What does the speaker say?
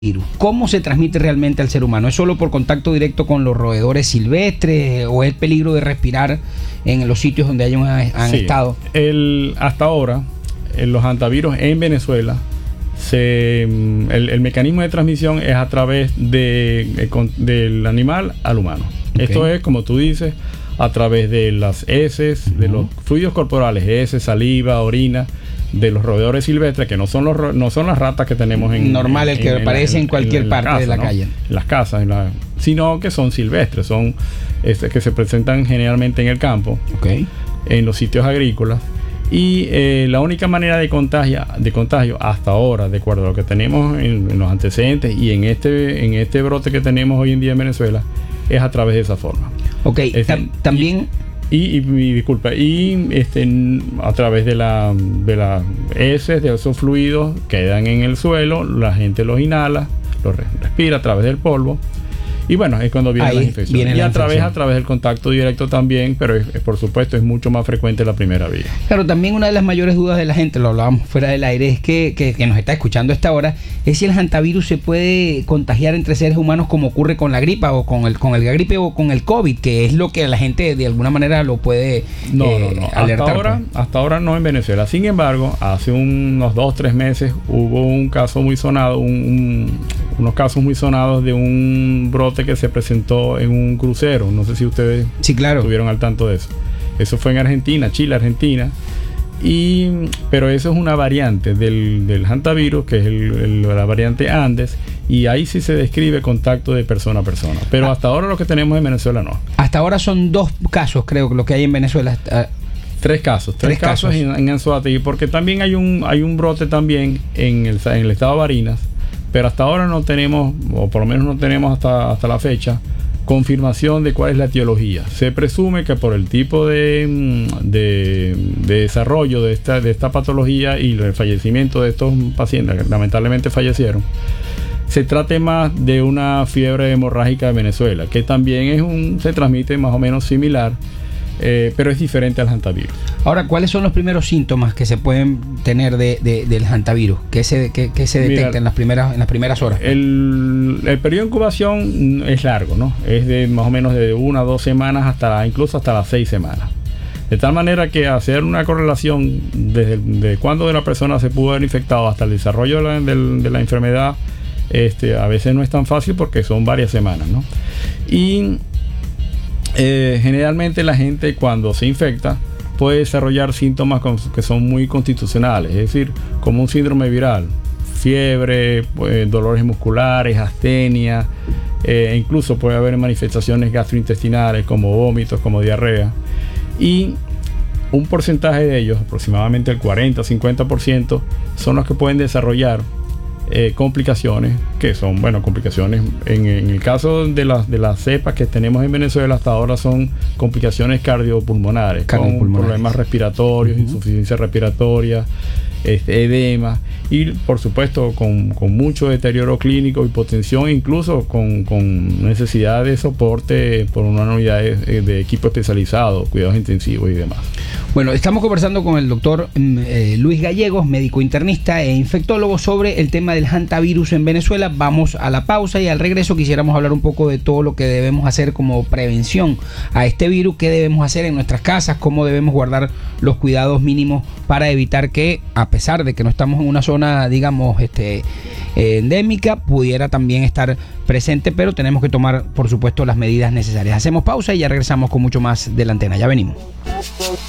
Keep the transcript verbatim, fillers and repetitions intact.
virus. ¿Cómo se transmite realmente al ser humano? ¿Es solo por contacto directo con los roedores silvestres o es el peligro de respirar en los sitios donde ellos han, han sí, estado? El, hasta ahora, en los hantavirus en Venezuela, se, el, el mecanismo de transmisión es a través de, de, del animal al humano. Okay. Esto es, como tú dices, a través de las heces, uh-huh. de los fluidos corporales, heces, saliva, orina, de los roedores silvestres, que no son los no son las ratas que tenemos en normal, el que en, aparece en, en cualquier en parte casa, de la ¿no? calle, en las casas, en la, sino que son silvestres, son este, que se presentan generalmente en el campo, okay. en los sitios agrícolas. Y eh, la única manera de contagio, de contagio hasta ahora, de acuerdo a lo que tenemos en, en los antecedentes y en este en este brote que tenemos hoy en día en Venezuela, es a través de esa forma. Ok, este, Tam, también... Y, y, y, disculpa, y este, a través de la de las heces, de esos fluidos, quedan en el suelo, la gente los inhala, los respira a través del polvo. Y bueno, es cuando vienen las infecciones. Viene y a infección. través a través del contacto directo también, pero es, es, por supuesto es mucho más frecuente la primera vía. Claro, también una de las mayores dudas de la gente, lo hablábamos fuera del aire, es que, que, que nos está escuchando a esta hora, es si el hantavirus se puede contagiar entre seres humanos como ocurre con la gripa o con el con el gripe o con el COVID, que es lo que la gente de alguna manera lo puede no, eh, no, no. alertar. Hasta ahora, hasta ahora no en Venezuela. Sin embargo, hace unos dos, tres meses hubo un caso muy sonado, un, un, unos casos muy sonados de un brote que se presentó en un crucero. No sé si ustedes sí, claro. estuvieron al tanto de eso. Eso fue en Argentina, Chile, Argentina. Y, pero eso es una variante del, del hantavirus, que es el, el, la variante Andes, y ahí sí se describe contacto de persona a persona. Pero ah. hasta ahora lo que tenemos en Venezuela no. Hasta ahora son dos casos, creo que lo que hay en Venezuela. Tres casos, tres, tres casos, casos en, en Anzoátegui, porque también hay un, hay un brote también en el, en el estado de Barinas, pero hasta ahora no tenemos, o por lo menos no tenemos hasta, hasta la fecha, confirmación de cuál es la etiología. Se presume que por el tipo de, de, de desarrollo de esta, de esta patología y el fallecimiento de estos pacientes, que lamentablemente fallecieron, se trate más de una fiebre hemorrágica de Venezuela, que también es un, se transmite más o menos similar, eh, pero es diferente al hantavirus. Ahora, ¿cuáles son los primeros síntomas que se pueden tener de, de, del hantavirus? ¿Qué se, qué, qué se detecta Mira, en las primeras en las primeras horas? El, el periodo de incubación es largo, ¿no? Es de más o menos de una a dos semanas hasta incluso hasta las seis semanas. De tal manera que hacer una correlación desde de cuándo la persona se pudo haber infectado hasta el desarrollo de la, de, de la enfermedad, este, a veces no es tan fácil porque son varias semanas, ¿no? Y eh, generalmente la gente cuando se infecta puede desarrollar síntomas que son muy constitucionales, es decir, como un síndrome viral, fiebre, pues, dolores musculares, astenia, eh, incluso puede haber manifestaciones gastrointestinales como vómitos, como diarrea, y un porcentaje de ellos, aproximadamente el cuarenta a cincuenta por ciento, son los que pueden desarrollar Eh, complicaciones, que son, bueno, complicaciones en, en el caso de las de las cepas que tenemos en Venezuela hasta ahora son complicaciones cardiopulmonares, con problemas respiratorios, uh-huh. insuficiencia respiratoria, este, edema y por supuesto con, con mucho deterioro clínico, hipotensión, incluso con, con necesidad de soporte por una unidad de, de equipo especializado, cuidados intensivos y demás. Bueno, estamos conversando con el doctor eh, Luis Gallegos, médico internista e infectólogo, sobre el tema del hantavirus en Venezuela. Vamos a la pausa y al regreso quisiéramos hablar un poco de todo lo que debemos hacer como prevención a este virus, qué debemos hacer en nuestras casas, cómo debemos guardar los cuidados mínimos para evitar que, a pesar de que no estamos en una zona, digamos, este, eh, endémica, pudiera también estar presente, pero tenemos que tomar, por supuesto, las medidas necesarias. Hacemos pausa y ya regresamos con mucho más de la antena. Ya venimos.